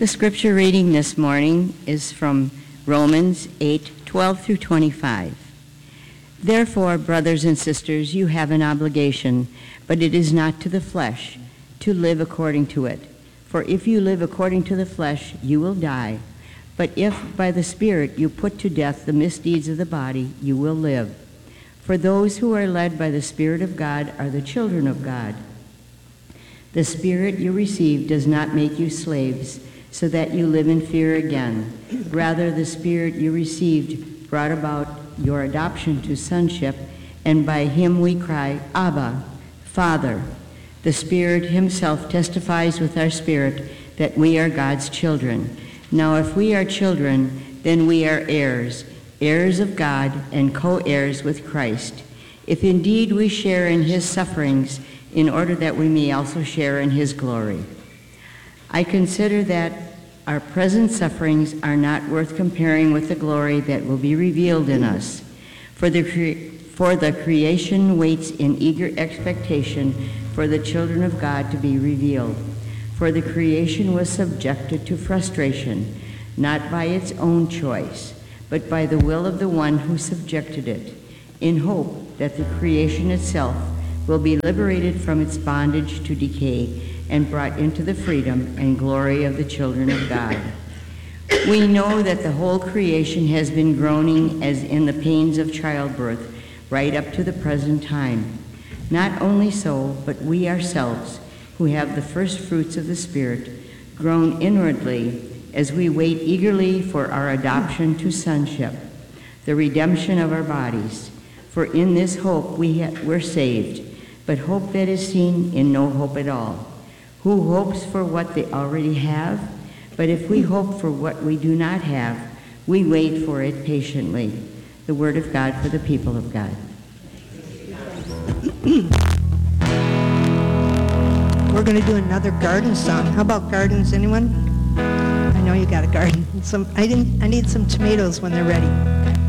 The scripture reading this morning is from Romans 8:12 through 25. Therefore, brothers and sisters, you have an obligation, but it is not to the flesh, to live according to it. For if you live according to the flesh, you will die. But if by the Spirit you put to death the misdeeds of the body, you will live. For those who are led by the Spirit of God are the children of God. The Spirit you received does not make you slaves, so that you live in fear again. Rather, the Spirit you received brought about your adoption to sonship, and by him we cry, Abba, Father. The Spirit himself testifies with our spirit that we are God's children. Now if we are children, then we are heirs, heirs of God and co-heirs with Christ, if indeed we share in his sufferings, in order that we may also share in his glory. I consider that our present sufferings are not worth comparing with the glory that will be revealed in us. For the creation waits in eager expectation for the children of God to be revealed. For the creation was subjected to frustration, not by its own choice, but by the will of the one who subjected it, in hope that the creation itself will be liberated from its bondage to decay and brought into the freedom and glory of the children of God. We know that the whole creation has been groaning as in the pains of childbirth right up to the present time. Not only so, but we ourselves, who have the first fruits of the Spirit, groan inwardly as we wait eagerly for our adoption to sonship, the redemption of our bodies. For in this hope we're saved, but hope that is seen in no hope at all. Who hopes for what they already have? But if we hope for what we do not have, we wait for it patiently. The word of God for the people of God. We're going to do another garden song. How about gardens, anyone? I know you got a garden. I need some tomatoes when they're ready.